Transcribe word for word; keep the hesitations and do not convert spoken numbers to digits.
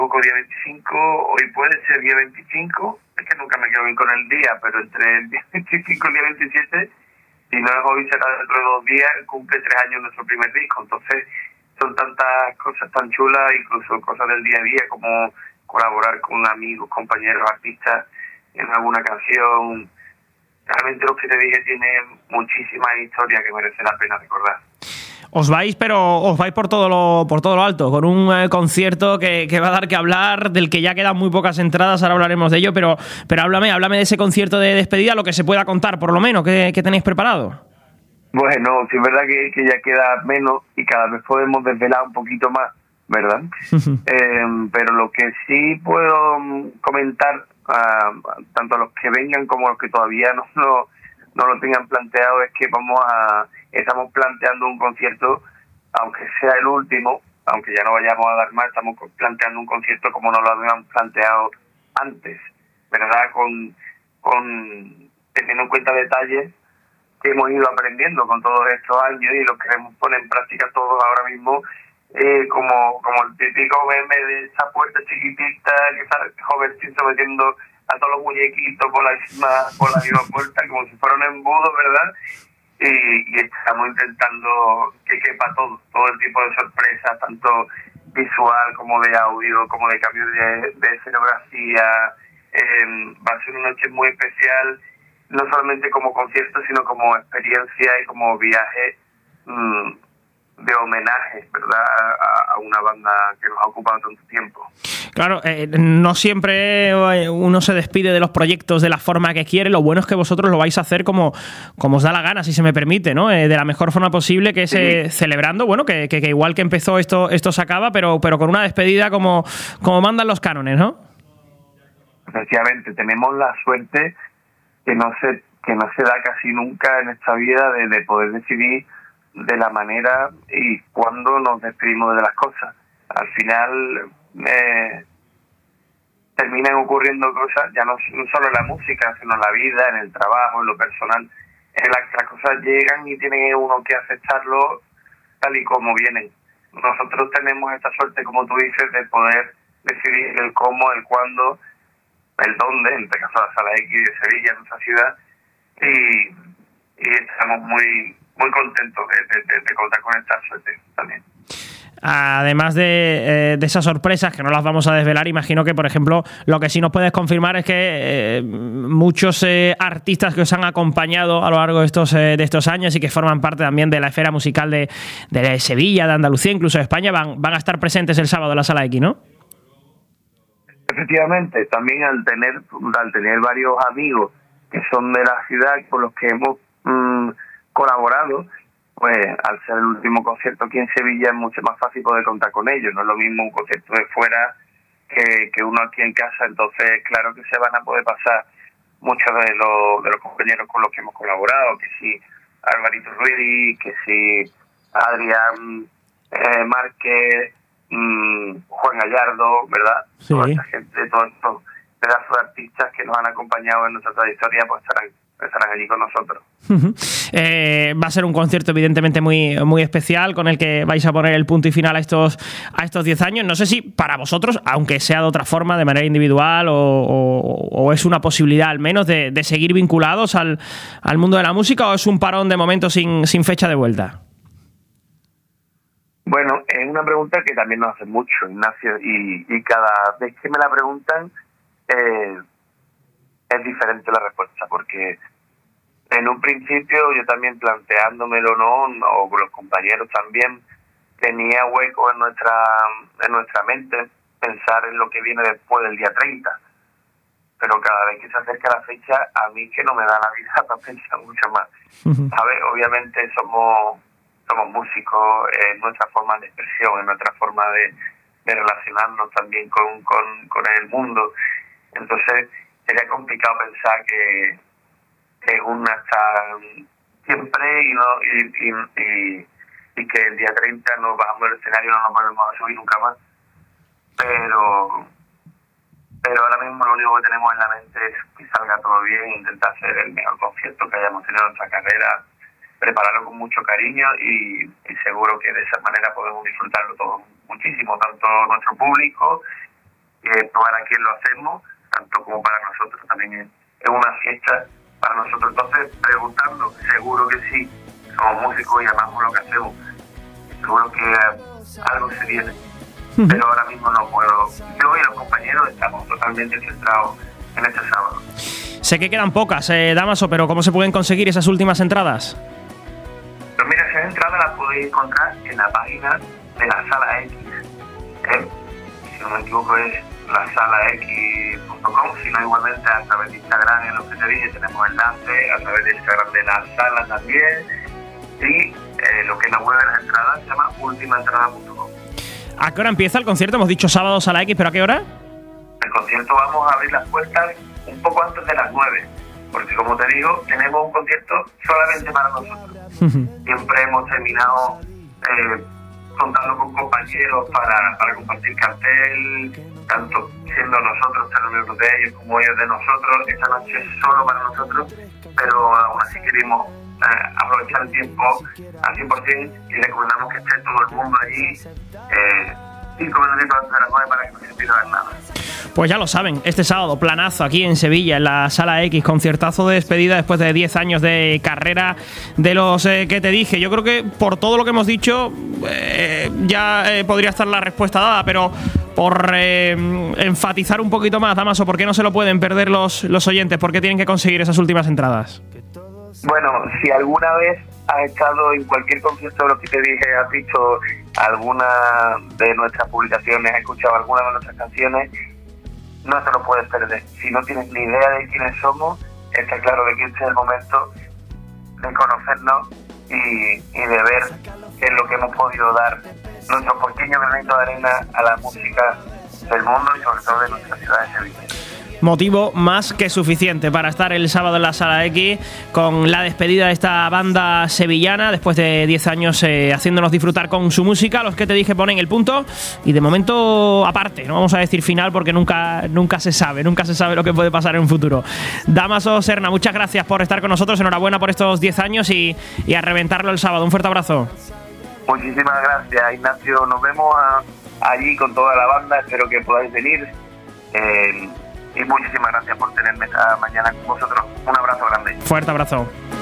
poco día veinticinco, hoy puede ser día veinticinco, es que nunca me quedo bien con el día, pero entre el día veinticinco y el día veintisiete, si no es hoy será dentro de dos días, cumple tres años nuestro primer disco. Entonces son tantas cosas tan chulas, incluso cosas del día a día, como colaborar con amigos, compañeros, artistas en alguna canción. Realmente lo que te dije tiene muchísima historia que merece la pena recordar. Os vais, pero os vais por todo lo por todo lo alto, con un eh, concierto que, que va a dar que hablar, del que ya quedan muy pocas entradas, ahora hablaremos de ello, pero pero háblame, háblame de ese concierto de despedida, lo que se pueda contar, por lo menos, ¿qué, qué tenéis preparado? Bueno, sí es verdad que, que ya queda menos y cada vez podemos desvelar un poquito más, ¿verdad? eh, pero lo que sí puedo comentar, uh, tanto a los que vengan como a los que todavía no, no, no lo tengan planteado, es que vamos a estamos planteando un concierto, aunque sea el último, aunque ya no vayamos a dar más, estamos planteando un concierto como nos lo habían planteado antes, ¿verdad? Con, con teniendo en cuenta detalles que hemos ido aprendiendo con todos estos años y los queremos poner en práctica todos ahora mismo, eh, como como el típico meme de esa puerta chiquitita que sale jovencito metiendo a todos los muñequitos por la misma por la misma puerta, como si fuera un embudo, ¿verdad? Y, y estamos intentando que quepa todo, todo el tipo de sorpresas, tanto visual como de audio, como de cambio de, de escenografía. Eh, va a ser una noche muy especial, no solamente como concierto, sino como experiencia y como viaje mmm, de homenaje, ¿verdad?, a, a una banda que nos ha ocupado tanto tiempo. Claro, eh, no siempre uno se despide de los proyectos de la forma que quiere. Lo bueno es que vosotros lo vais a hacer como, como os da la gana, si se me permite, ¿no? Eh, de la mejor forma posible, que es eh, celebrando, bueno, que, que, que igual que empezó esto esto se acaba, pero pero con una despedida como, como mandan los cánones, ¿no? Efectivamente, tenemos la suerte que no se que no se da casi nunca en esta vida de, de poder decidir de la manera y cuándo nos despedimos de las cosas. Al final eh, terminan ocurriendo cosas, ya no, no solo en la música, sino en la vida, en el trabajo, en lo personal, en las que las cosas llegan y tiene uno que aceptarlo tal y como vienen. Nosotros tenemos esta suerte, como tú dices, de poder decidir el cómo, el cuándo, el dónde, en este caso la Sala X de Sevilla, nuestra ciudad, y, y estamos muy muy contentos de, de, de, de contar con esta suerte también. Además de, eh, de esas sorpresas que no las vamos a desvelar, imagino que, por ejemplo, lo que sí nos puedes confirmar es que eh, muchos eh, artistas que os han acompañado a lo largo de estos eh, de estos años y que forman parte también de la esfera musical de, de Sevilla, de Andalucía, incluso de España, van, van a estar presentes el sábado en la Sala X, ¿no? Efectivamente, también al tener al tener varios amigos que son de la ciudad con los que hemos mmm, colaborado, pues al ser el último concierto aquí en Sevilla es mucho más fácil poder contar con ellos. No es lo mismo un concierto de fuera que, que uno aquí en casa, entonces claro que se van a poder pasar muchos de los, de los compañeros con los que hemos colaborado, que si Alvarito Ruiz, que si Adrián eh, Márquez, mmm, Juan Gallardo, ¿verdad? Sí. Toda esta gente, todos estos pedazos de artistas que nos han acompañado en nuestra trayectoria, pues estarán estarán allí con nosotros. Uh-huh. Eh, va a ser un concierto evidentemente muy, muy especial, con el que vais a poner el punto y final a estos a estos diez años. No sé si para vosotros, aunque sea de otra forma, de manera individual, o, o, o es una posibilidad al menos de, de seguir vinculados al, al mundo de la música, o es un parón de momento sin, sin fecha de vuelta. Bueno, es una pregunta que también nos hacen mucho, Ignacio, y, y cada vez que me la preguntan eh, es diferente la respuesta, porque en un principio yo también planteándomelo, no, o con los compañeros también, tenía hueco en nuestra en nuestra mente pensar en lo que viene después del día treinta, pero cada vez que se acerca la fecha, a mí que no me da la vida para pensar mucho más. Uh-huh. ¿Sabes? Obviamente somos somos músicos, es nuestra forma de expresión, es nuestra forma de, de relacionarnos también con, con, con el mundo. Entonces sería complicado pensar que que una está siempre y no y, y, y, y que el día treinta nos bajamos del escenario y no nos volvemos a subir nunca más, pero pero ahora mismo lo único que tenemos en la mente es que salga todo bien e intentar hacer el mejor concierto que hayamos tenido en nuestra carrera, prepararlo con mucho cariño y, y seguro que de esa manera podemos disfrutarlo todo muchísimo, tanto nuestro público eh, para quién lo hacemos, tanto como para nosotros. También es, es una fiesta para nosotros. Entonces, preguntando, seguro que sí, somos músicos y amamos lo que hacemos. Seguro que eh, algo se viene. Uh-huh. Pero ahora mismo no puedo. Yo y los compañeros estamos totalmente centrados en este sábado. Sé que quedan pocas, eh, Dámaso, pero ¿cómo se pueden conseguir esas últimas entradas? Pues mira, esas entradas las podéis encontrar en la página de la Sala X. ¿eh? Si no me equivoco es la sala x punto com, si no igualmente a través de Instagram, en lo que te dije, tenemos enlace, a través de Instagram de la sala también, y eh, lo que es la web de las entradas se llama ultima entrada punto com. ¿A qué hora empieza el concierto? Hemos dicho sábado Sala X, ¿pero a qué hora? El concierto vamos a abrir las puertas un poco antes de las nueve, porque como te digo, tenemos un concierto solamente para nosotros. Siempre hemos terminado eh, contando con compañeros para, para compartir cartel, tanto siendo nosotros teloneros de ellos como ellos de nosotros. Esta noche es solo para nosotros, pero aún así queremos eh, aprovechar el tiempo al cien por ciento y recomendamos que esté todo el mundo allí eh, cinco minutitos antes de las nueve para que no se pierdan nada. Pues ya lo saben, este sábado, planazo aquí en Sevilla, en la Sala X, conciertazo de despedida después de diez años de carrera de los eh, que te dije. Yo creo que por todo lo que hemos dicho eh, ya eh, podría estar la respuesta dada, pero por eh, enfatizar un poquito más, Dámaso, ¿por qué no se lo pueden perder los, los oyentes? ¿Por qué tienen que conseguir esas últimas entradas? Bueno, si alguna vez has estado en cualquier concierto de lo que te dije, has visto alguna de nuestras publicaciones, has escuchado alguna de nuestras canciones, no te lo puedes perder. Si no tienes ni idea de quiénes somos, está claro de que este es el momento de conocernos y, y de ver qué es lo que hemos podido dar, nuestro pequeño granito de arena a la música del mundo y sobre todo de nuestra ciudad de Sevilla. Motivo más que suficiente para estar el sábado en la Sala X con la despedida de esta banda sevillana después de diez años eh, haciéndonos disfrutar con su música. Los que te dije ponen el punto y de momento aparte, no vamos a decir final porque nunca, nunca se sabe, nunca se sabe lo que puede pasar en un futuro. Dámaso Serna, muchas gracias por estar con nosotros, enhorabuena por estos diez años y, y a reventarlo el sábado. Un fuerte abrazo. Muchísimas gracias, Ignacio, nos vemos a, allí con toda la banda, espero que podáis venir. Eh, Y muchísimas gracias por tenerme esta mañana con vosotros. Un abrazo grande. Fuerte abrazo.